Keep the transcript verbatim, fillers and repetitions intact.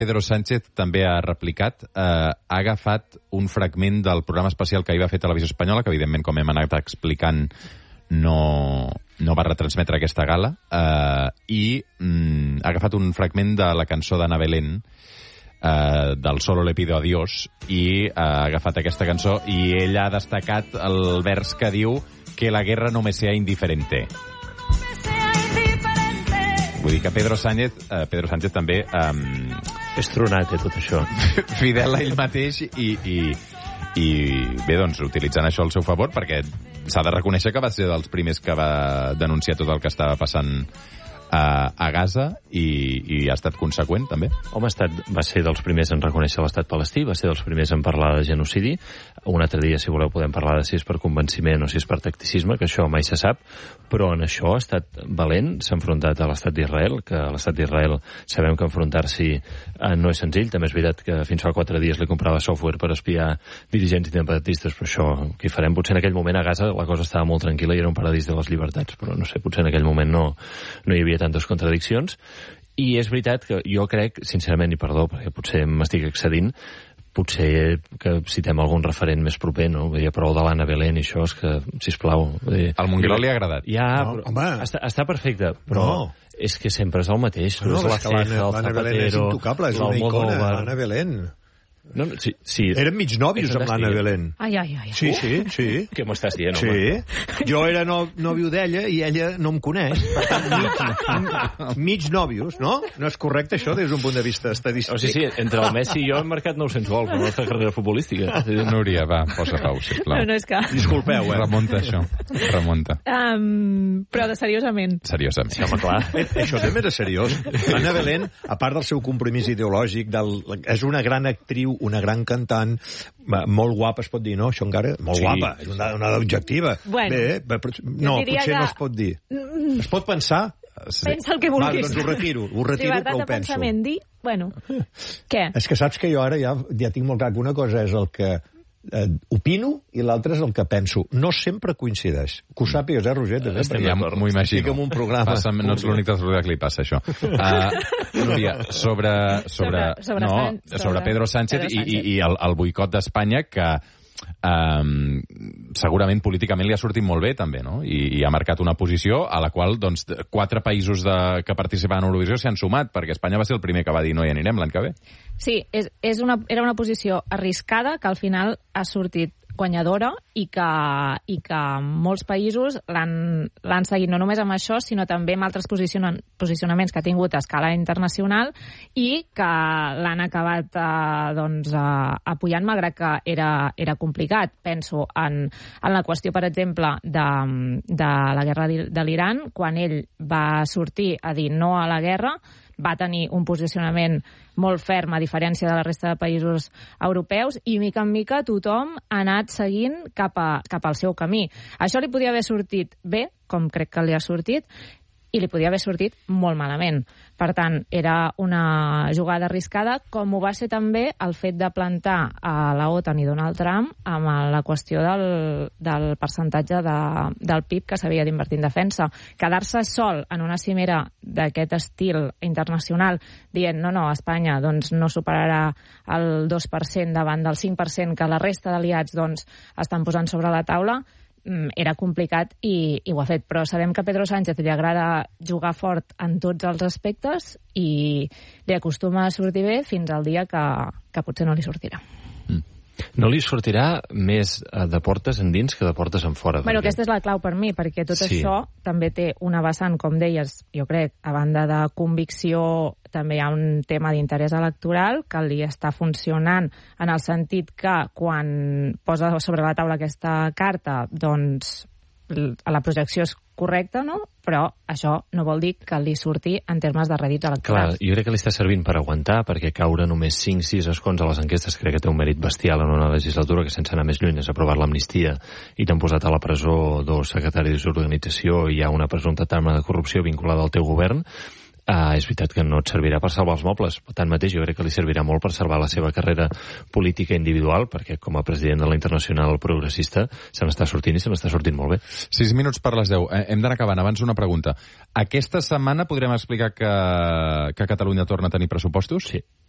Pedro Sánchez també ha replicat, eh, ha agafat un fragment del programa especial que hi va fer Televisió Espanyola, que evidentment, com hem anat explicant, no, no va retransmetre aquesta gala, eh, i mm, ha agafat un fragment de la cançó d'Ana Belén, eh, del Solo le pido a Dios, i eh, ha agafat aquesta cançó, i ell ha destacat el vers que diu que la guerra no me sea indiferente. Vull dir que Pedro Sánchez, eh, Pedro Sánchez també... Eh, és tronat, eh, tot això. Fidel a ell mateix i, i, i bé, doncs, utilitzant això al seu favor, perquè s'ha de reconèixer que va ser dels primers que va denunciar tot el que estava passant a, a Gaza i, i ha estat conseqüent, també. Home, ha estat, va ser dels primers en reconèixer l'estat palestí, va ser dels primers en parlar de genocidi. Un altre dia, si voleu, podem parlar de si és per convenciment o si és per tacticisme, que això mai se sap, però en això ha estat valent, s'ha enfrontat a l'estat d'Israel, que a l'estat d'Israel sabem que enfrontar-s'hi eh, no és senzill. També és veritat que fins fa quatre dies li comprava software per espiar dirigents independentistes, però això què hi farem? Potser en aquell moment a Gaza la cosa estava molt tranquil·la i era un paradís de les llibertats, però no sé, potser en aquell moment no, no hi havia tantes contradiccions. I és veritat que jo crec, sincerament, i perdó, perquè potser m'estic excedint, potser que citem algun referent més proper, no? Hi ha prou de l'Anna Belén i això, és que, sisplau... Al Mongueró li ha agradat. Ja, no, però, està, està perfecte, però no. És que sempre és el mateix. No, no, no, és la ceja, el l'Anna Belén és intocable, és una icona, l'Anna Belén. No, no, sí, sí. Eren mig nòvios amb l'Anna Belén. Ai, ai, ai. Sí, sí, sí. Què m'estàs dient, sí. home? Sí. Jo era no, nòvio d'ella i ella no em coneix. Per tant, mig, mig nòvios, no? No és correcte, això, des d'un punt de vista estadístic. O sigui, sí, entre el Messi i jo hem marcat nou-cents gols en la nostra carrera futbolística. Núria, va, posa pau, sisplau. No, no és que... Disculpeu, eh? Remunta, això. Remunta. Um, però de seriosament. Seriosament. Sí, home, clar. Eh, això també era seriós. Anna Belén, a part del seu compromís ideològic, del, és una gran actriu, una gran cantant, molt guapa, es pot dir, no? Això encara... Molt sí. Guapa, és una, una objectiva. Bueno, bé, bé, no, potser que... no es pot dir. Es pot pensar? Sí. Pensa el que vulguis. Va, doncs ho retiro, ho retiro, Llibertat però ho de penso. pensament, dir, bueno, què? És que saps que jo ara ja, ja tinc molt clar que una cosa és el que eh, opino i l'altra és el que penso. No sempre coincideix. Que ho sàpigues, eh, Roger? També, Estem ja m'ho imagino. Estic en un programa. Passa, no ets l'únic dels que li passa, això. Uh, Núria, sobre, sobre, sobre, sobre, no, San, sobre, sobre Pedro Sánchez, Pedro Sánchez. i, i el, el boicot d'Espanya, que um, segurament políticament li ha sortit molt bé, també, no? I, i ha marcat una posició a la qual, doncs, quatre països de, que participaven a Eurovisió s'hi han sumat, perquè Espanya va ser el primer que va dir no hi anirem l'any que ve. Sí, és, és una, era una posició arriscada que al final ha sortit guanyadora i que, i que molts països l'han seguit no només amb això, sinó també amb altres posiciona, posicionaments que ha tingut a escala internacional i que l'han acabat eh, doncs, eh, apoyant, malgrat que era, era complicat. Penso en, en la qüestió, per exemple, de, de la guerra de l'Iran, quan ell va sortir a dir no a la guerra, va tenir un posicionament molt ferm, a diferència de la resta de països europeus, i mica en mica tothom ha anat seguint cap, a, cap al seu camí. Això li podia haver sortit bé, com crec que li ha sortit, i li podia haver sortit molt malament. Per tant, era una jugada arriscada, com ho va ser també el fet de plantar a la OTAN i Donald Trump amb la qüestió del, del percentatge de, del P I B que s'havia d'invertir en defensa. Quedar-se sol en una cimera d'aquest estil internacional dient no, no, Espanya doncs, no superarà el dos per cent davant del cinc per cent que la resta d'aliats doncs, estan posant sobre la taula, era complicat i, i ho ha fet. Però sabem que a Pedro Sánchez li agrada jugar fort en tots els aspectes i li acostuma a sortir bé fins al dia que, que potser no li sortirà. Mm. No li sortirà més de portes endins que de portes en fora. Bueno, perquè... aquesta és la clau per mi, perquè tot sí. això també té una vessant, com deies, jo crec, a banda de convicció, també hi ha un tema d'interès electoral que li està funcionant en el sentit que quan posa sobre la taula aquesta carta, doncs la projecció és correcta, no? Però això no vol dir que li surti en termes de rèdits electorals. Clar, jo crec que li està servint per aguantar, perquè caure només cinc sis escons a les enquestes crec que té un mèrit bestial en una legislatura que, sense anar més lluny, és aprovar l'amnistia i t'han posat a la presó dos secretaris d'organització i hi ha una presumpta trama de corrupció vinculada al teu govern. Uh, és veritat que no et servirà per salvar els mobles. Tanmateix, jo crec que li servirà molt per salvar la seva carrera política individual, perquè com a president de la Internacional Progressista se n'està sortint i se n'està sortint molt bé. Sis minuts per les deu. Eh, hem d'anar acabant. Abans una pregunta. Aquesta setmana podrem explicar que, que Catalunya torna a tenir pressupostos? Sí.